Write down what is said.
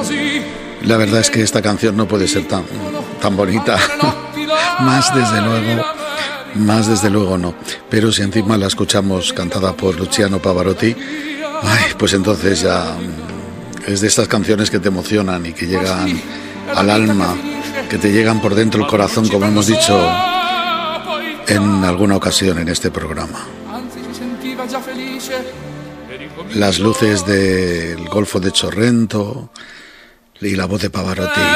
La verdad es que esta canción no puede ser tan bonita. Más desde luego no. Pero si encima la escuchamos cantada por Luciano Pavarotti, pues entonces ya es de estas canciones que te emocionan y que llegan al alma, que te llegan por dentro del corazón, como hemos dicho en alguna ocasión en este programa. Las luces del Golfo de Sorrento y la voz de Pavarotti.